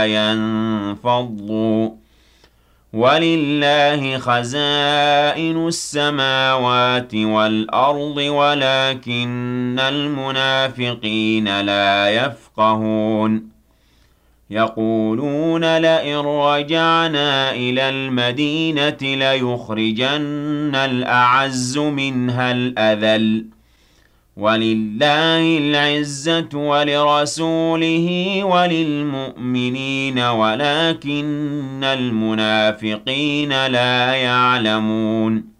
حتى ينفضوا ولله خزائن السماوات والأرض ولكن المنافقين لا يفقهون يقولون لئن رجعنا إلى المدينة ليخرجن الأعز منها الأذل ولله العزة ولرسوله وللمؤمنين ولكن المنافقين لا يعلمون